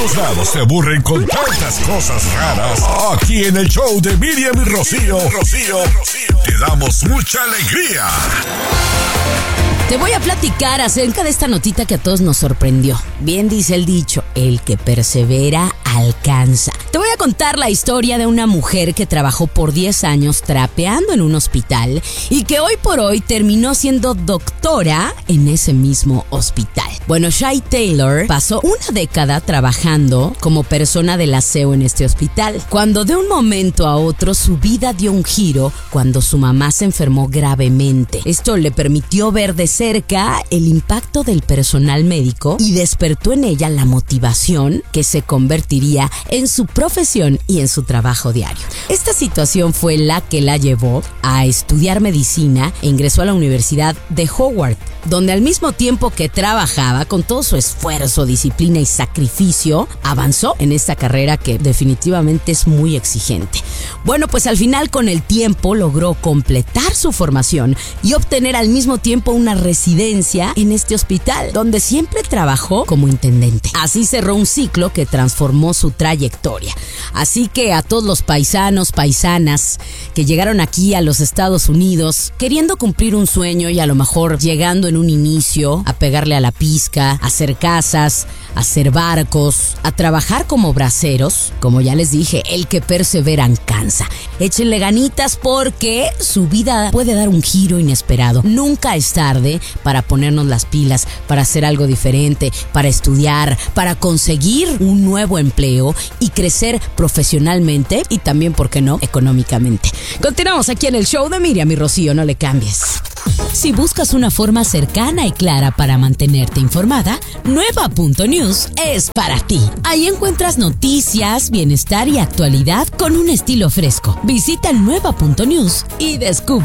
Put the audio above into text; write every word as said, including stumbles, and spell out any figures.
todos lados se aburren con tantas cosas raras. Aquí en el show de Miriam y Rocío, Rocío, te damos mucha alegría. Te voy a platicar acerca de esta notita que a todos nos sorprendió. Bien dice el dicho, el que persevera alcanza. Te voy a contar la historia de una mujer que trabajó por diez años trapeando en un hospital y que hoy por hoy terminó siendo doctora en ese mismo hospital. Bueno, Shay Taylor pasó una década trabajando como persona del aseo en este hospital, cuando de un momento a otro su vida dio un giro cuando su mamá se enfermó gravemente. Esto le permitió ver de cerca el impacto del personal médico y despertó en ella la motivación que se convertiría en su profesión y en su trabajo diario. Esta situación fue la que la llevó a estudiar medicina e ingresó a la Universidad de Howard, donde al mismo tiempo que trabajaba con todo su esfuerzo, disciplina y sacrificio, avanzó en esta carrera que definitivamente es muy exigente. Bueno, pues al final con el tiempo logró completar su formación y obtener al mismo tiempo una residencia en este hospital, donde siempre trabajó como intendente. Así cerró un ciclo que transformó su trayectoria. Así que a todos los paisanos, paisanas que llegaron aquí a los Estados Unidos queriendo cumplir un sueño y a lo mejor llegando en un inicio a pegarle a la pizca, a hacer casas, a hacer barcos, a trabajar como braceros, como ya les dije, el que persevera alcanza. Échenle ganitas porque su vida puede dar un giro inesperado. Nunca es tarde para ponernos las pilas, para hacer algo diferente, para estudiar, para conseguir un nuevo empleo y crecer profesionalmente y también, ¿por qué no?, económicamente. Continuamos aquí en el show de Miriam y Rocío, no le cambies. Si buscas una forma cercana y clara para mantenerte informada, Nueva punto news es para ti. Ahí encuentras noticias, bienestar y actualidad con un estilo fresco. Visita Nueva punto news y descubre